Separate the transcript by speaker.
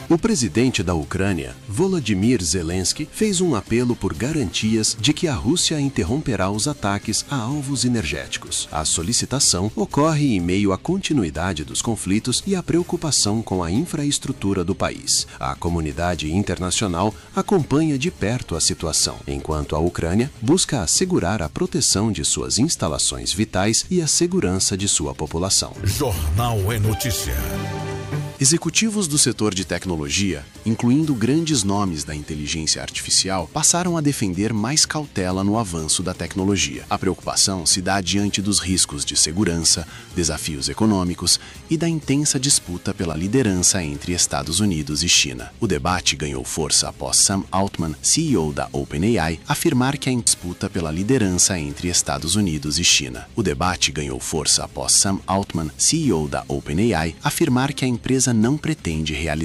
Speaker 1: O presidente da Ucrânia, Volodymyr Zelensky, fez um apelo por garantias de que a Rússia interromperá os ataques a alvos energéticos. A solicitação ocorre em meio à continuidade dos conflitos e à preocupação com a infraestrutura do país. A comunidade internacional acompanha de perto a situação, enquanto a Ucrânia busca assegurar a proteção de suas instalações vitais e a segurança de sua população.
Speaker 2: Jornal é Notícia.
Speaker 1: Executivos do setor de tecnologia, incluindo grandes nomes da inteligência artificial, passaram a defender mais cautela no avanço da tecnologia. A preocupação se dá diante dos riscos de segurança, desafios econômicos e da intensa disputa pela liderança entre Estados Unidos e China. O debate ganhou força após Sam Altman, CEO da OpenAI, afirmar que a disputa pela liderança entre Estados Unidos e China. O debate ganhou força após Sam Altman, CEO da OpenAI, afirmar que a empresa não pretende realizar